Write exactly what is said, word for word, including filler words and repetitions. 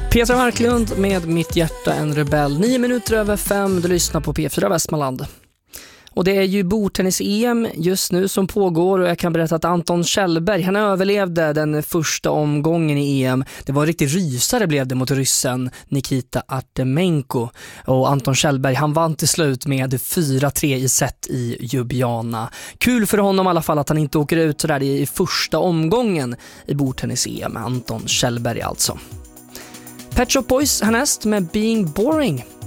Petra Marklund med Mitt hjärta en rebell. Nio minuter över fem, du lyssnar på P fyra Västmanland. Och det är ju bordtennis-E M just nu som pågår, och jag kan berätta att Anton Kjellberg, han överlevde den första omgången i E M. Det var en riktig rysare blev det mot ryssen Nikita Artemenko. Och Anton Kjellberg, han vann till slut med fyra tre i set i Ljubljana. Kul för honom i alla fall att han inte åker ut så där i första omgången i bordtennis-E M. Anton Kjellberg alltså. Pet Shop Boys härnäst med Being Boring.